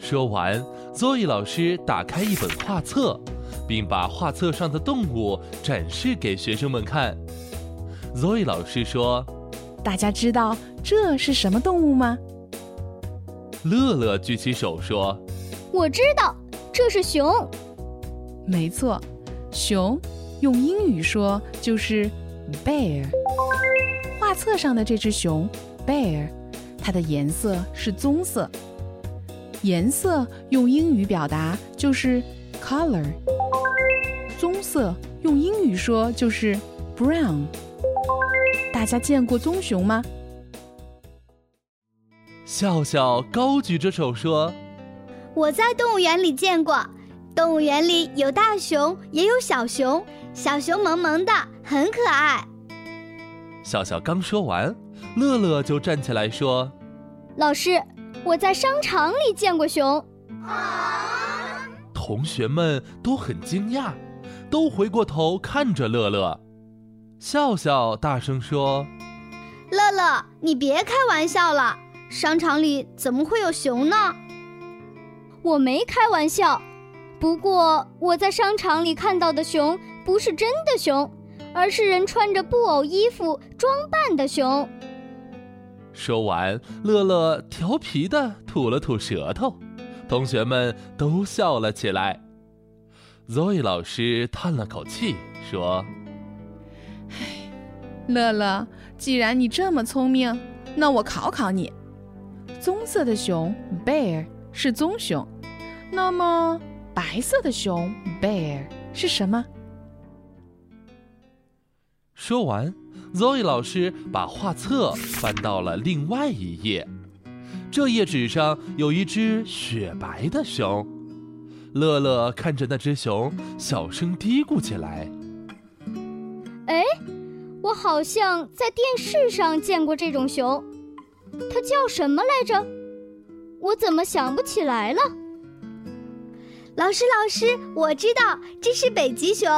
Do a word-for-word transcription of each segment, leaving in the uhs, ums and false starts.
说完 Zoe 老师打开一本画册，并把画册上的动物展示给学生们看。 Zoe 老师说， 大家知道这是什么动物吗？ 乐乐举起手说， 我知道，这是熊。 没错，熊用英语说就是 bear。 画册上的这只熊 bear， 它的颜色是棕色，颜色用英语表达就是 color， 棕色用英语说就是 brown。 大家见过棕熊吗？ 笑笑高举着手说， 我在动物园里见过，动物园里有大熊也有小熊，小熊萌萌的，很可爱。 笑笑刚说完，乐乐就站起来说， 老师，我在商场里见过熊。 同学们都很惊讶，都回过头看着乐乐。笑笑大声说， 乐乐，你别开玩笑了，商场里怎么会有熊呢？我没开玩笑，不过我在商场里看到的熊不是真的熊，而是人穿着布偶衣服装扮的熊。 说完，乐乐调皮地吐了吐舌头，同学们都笑了起来。 Zoe 老师叹了口气说， 唉，乐乐，既然你这么聪明，那我考考你。棕色的熊 bear 是棕熊，那么白色的熊 bear 是什么？ 说完 Zoe 老师把画册翻到了另外一页，这页纸上有一只雪白的熊。乐乐看着那只熊，小声嘀咕起来， 哎，我好像在电视上见过这种熊，它叫什么来着？我怎么想不起来了？老师老师，我知道，这是北极熊。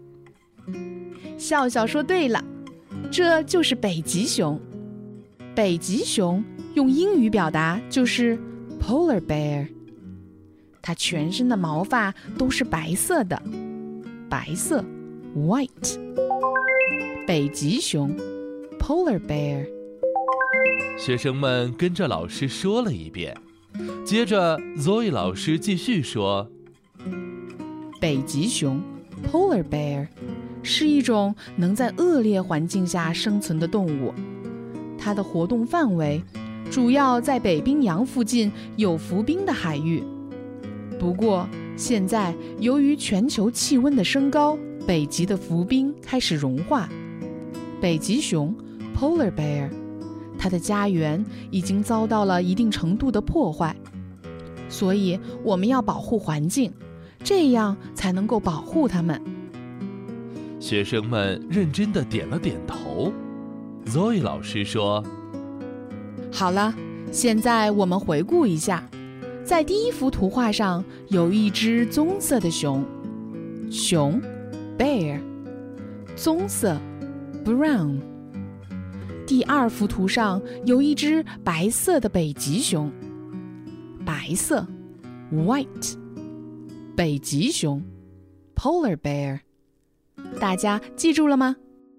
笑笑说对了，这就是北极熊。北极熊用英语表达就是 polar bear， 它全身的毛发都是白色的，白色 white。 北极熊 polar bear。 学生们跟着老师说了一遍，接着 Zoe 老师继续说， 北极熊 polar bear 是一种能在恶劣环境下生存的动物，它的活动范围主要在北冰洋附近有浮冰的海域。不过现在由于全球气温的升高，北极的浮冰开始融化，北极熊 polar bear 它的家园已经遭到了一定程度的破坏，所以我们要保护环境，这样才能够保护它们。 学生们认真地点了点头。 Zoe 老师说， 好了，现在我们回顾一下，在第一幅图画上有一只棕色的熊，熊 bear， 棕色 brown。 第二幅图上有一只白色的北极熊，白色 white， 北极熊 polar bear。 大家记住了吗？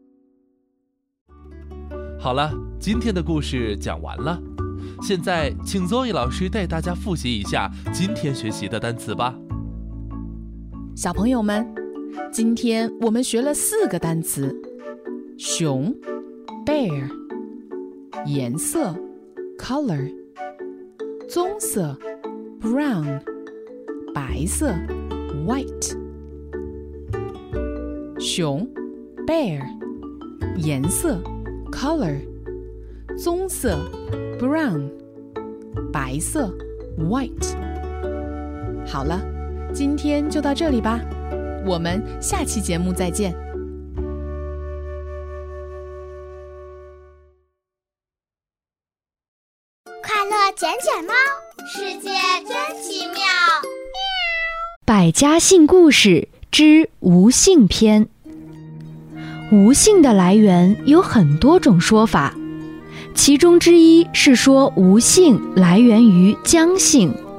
好了，今天的故事讲完了。现在请 Zoe 老师带大家复习一下今天学习的单词吧。 小朋友们，今天我们学了四个单词：熊 bear， 颜色 color， 棕色 brown， 白色 white。熊 bear， 颜色 color， 棕色 brown， 白色 white。 好了，今天就到这里吧，我们下期节目再见。 快乐捡捡猫，世界真奇妙。 百家姓故事之无姓篇。无姓的来源有很多种说法，其中之一是说无姓来源于姜姓。